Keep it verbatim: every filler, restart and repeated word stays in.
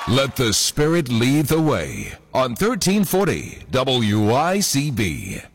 Let the Spirit lead the way on thirteen forty W I C B.